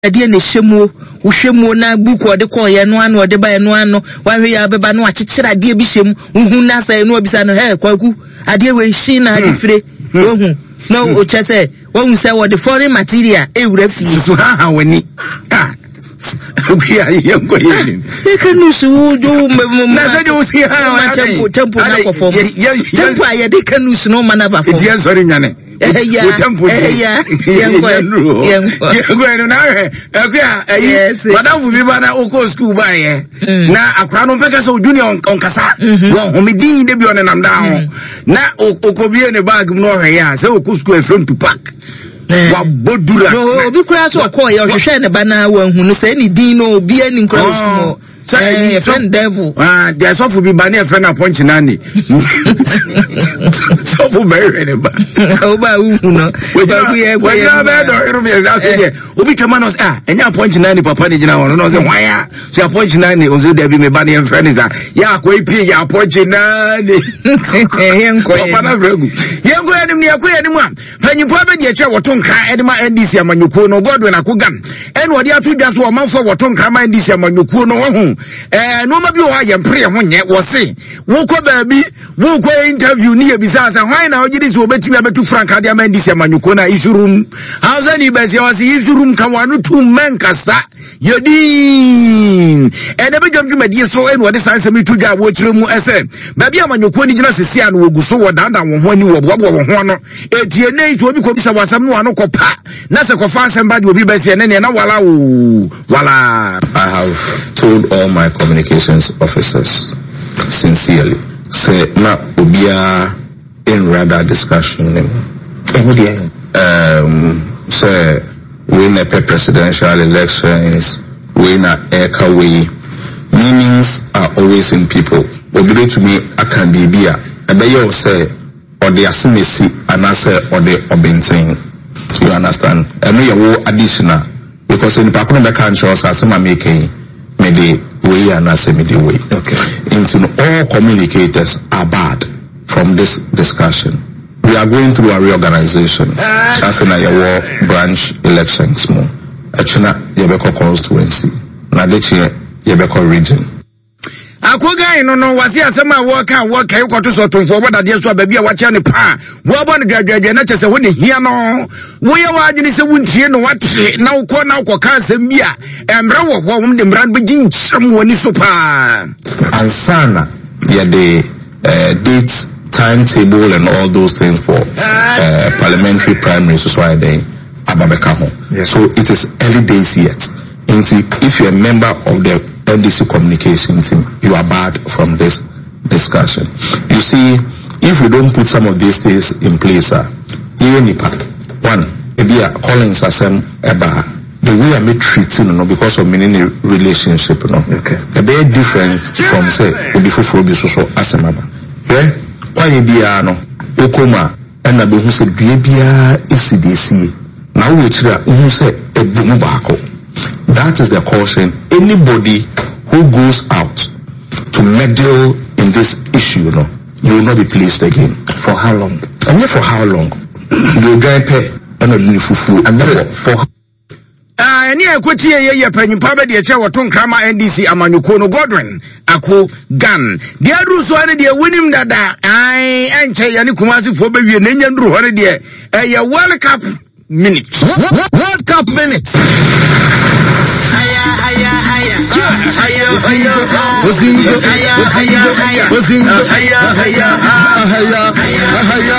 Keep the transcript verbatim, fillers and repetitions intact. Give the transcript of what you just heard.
ade ne hyemu wo hwemu na book ode ko ye no ano ode ba ye no ano wa hwe ya beba no akyekyere ade bi hyem uhu na sai no obisa no he kwaku ade we hyi na ade fire ohu no o chese won say what the foreign material e wura fi so ha ha wani ah we are young ko ye e kanu su do na say do si ha tempo tempo na ko fom tempo aye de kanu su no mana ba fom e sorry nyane eh ya eh ya yengo yengo yengo no na eh akwa ayi madam bi ba na oko school ba ye na akra no peka so junior on kasa wo homidin de bi on nam da ho na okobie ne bag no hwe ya say oko school e front to park wa bodura no obi kura so ko ye ohwehwe ne ba na wa hu no say ni din no obi ani kura so eh friend devil ah there so for be ba na friend appoint nani so for be ne ba o ba hu no we ye we ya be do iru me za se obi twama no ah enya appoint nani papa ni gina wono no say hwan ya so appoint nani o so there be me ba na friend za ya ko epie ya appoint nani eh enko papa na vregu ye ko enim ne ko enim a panyimpo be de etwe woto nkra edema N D C amanyukuo no Godwin akugam ene odi atudwa so o manfo woto nkra ma N D C amanyukuo no ho eh no ma bi o aye mpre ho nye wo se wo ko ba bi wo ko interview ni e bisa sa hwan na ogidi so obetumi abetu frank ade ama N D C amanyukuo na isurum hausa ni besi o se isurum ka wanu tu menkasa yodin ene be dwomdwuma die so ene odi sanse mi tudwa wo kire mu ese ba bi amanyukuo ni gina sesi an wo guso wo danda wo ho ani wo bo wo ho no etie nei so obi ko bisa wasam no ano ko pa na se ko fa asem ba de obi ba se ne ne na wala o wala. I have told all my communications officers sincerely say na obia in rather discussion um say we na presidential elections we na eka we meanings are always in people obire to me akan bibia ebeyo say or the asimesi and answer or the obinting. You understand? And we are additional because in the Pakuno Bekanchos as I'm making me the way and as me the way. Okay. Into all communicators are bad from this discussion. We are going through a reorganization. After your branch elections more. Achina Yebeko constituency. Nadechi Yebeko region. Akoga no no wasi asema work and work e kwato so tonfo boda de so abia wa cha ne pa wo bo ne dwadwadwa na chese wo ne hia no wo ye wa adwene se wuntie no watre na wo na wo ka asem bia emre wo wo wo de mran begin cham woni so pa ansana ya the uh, dates timetable and all those things for uh, parliamentary primaries so why they ababeka ho. Yes. So it is early days yet. Into if you're a member of the N D C communication team, you are barred from this discussion. You see, if we don't put some of these things in place, uh, one, maybe a Collins Assem Eba, the way I make treating, you know, because of meaning a relationship, you know, okay, a very different from say before for be so Assem Eba. Yeah, why be no Okoma and a who said Bia is C D C. Now we who say a boom bako. That is the caution. Anybody who goes out to meddle in this issue, you know, you will not be placed again. For how long? And not for how long? You will get pay and not fufu. And for, for ah, any equity ye ye panyimpa be de che woto nkrama N D C amanyuko no Godwin ako gan. De adru so ane de winim dada. Ai enche ye ne kumasi fo be wie na nya ndru hore de eh ye World Cup minute. World Cup minute. Haya haya haya. Haya haya. Ozingo. Haya haya haya. Ozingo. Haya haya. Haya haya.